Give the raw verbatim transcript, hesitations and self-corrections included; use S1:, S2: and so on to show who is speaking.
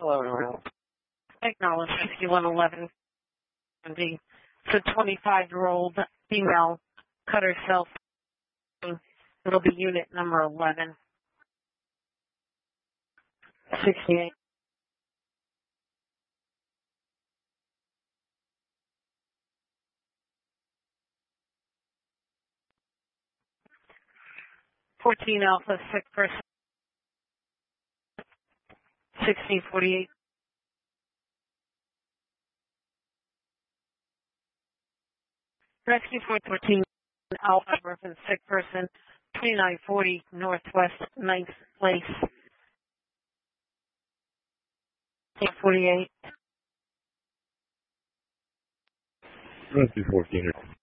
S1: Hello, everyone.
S2: Acknowledge sixty-one eleven. The twenty-five-year-old female cut herself. It'll be unit number eleven. sixty-eight. fourteen Alpha, sick person. sixteen forty-eight. Rescue four fourteen Alpha, reference sick person. twenty-nine forty Northwest ninth Place. forty-eight.
S3: Rescue fourteen.